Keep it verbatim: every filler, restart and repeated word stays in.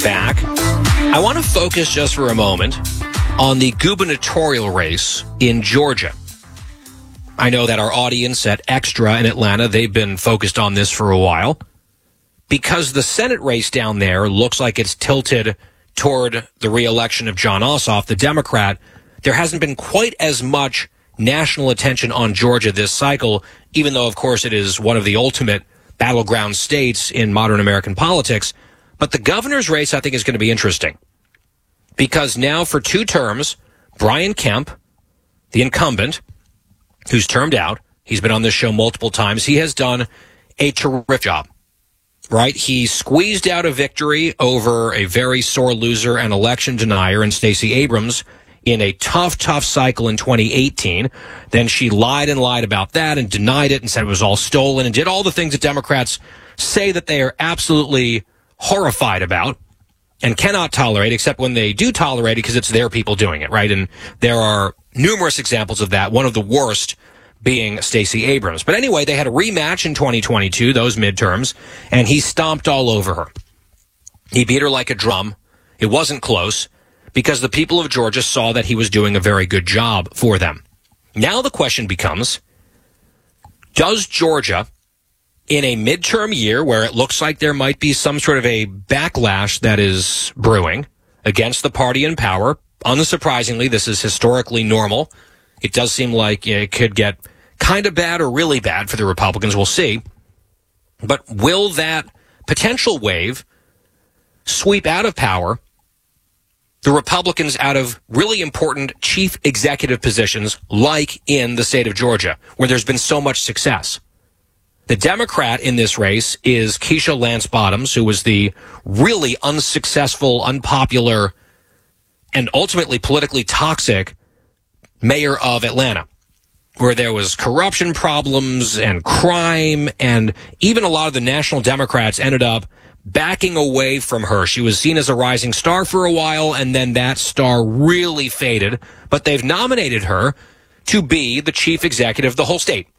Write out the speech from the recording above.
back. I want to focus just for a moment on the gubernatorial race in Georgia. I know that our audience at Extra in Atlanta, they've been focused on this for a while because the Senate race down there looks like it's tilted toward the reelection of Jon Ossoff, the Democrat. There hasn't been quite as much national attention on Georgia this cycle, even though, of course, it is one of the ultimate battleground states in modern American politics. But the governor's race, I think, is going to be interesting because now for two terms, Brian Kemp, the incumbent, who's termed out, he's been on this show multiple times, he has done a terrific job, right? He squeezed out a victory over a very sore loser and election denier in Stacey Abrams in a tough, tough cycle in twenty eighteen. Then she lied and lied about that and denied it and said it was all stolen and did all the things that Democrats say that they are absolutely horrified about and cannot tolerate, except when they do tolerate it because it's their people doing it, right? And there are numerous examples of that, one of the worst being Stacey Abrams. But anyway, they had a rematch in twenty twenty-two, those midterms, and he stomped all over her. He beat her like a drum. It wasn't close because the people of Georgia saw that he was doing a very good job for them. Now the question becomes, does Georgia, in a midterm year where it looks like there might be some sort of a backlash that is brewing against the party in power, unsurprisingly, this is historically normal. It does seem like it could get kind of bad or really bad for the Republicans. We'll see. But will that potential wave sweep out of power the Republicans out of really important chief executive positions like in the state of Georgia, where there's been so much success? The Democrat in this race is Keisha Lance Bottoms, who was the really unsuccessful, unpopular, and ultimately politically toxic mayor of Atlanta, where there was corruption problems and crime, and even a lot of the national Democrats ended up backing away from her. She was seen as a rising star for a while, and then that star really faded, but they've nominated her to be the chief executive of the whole state.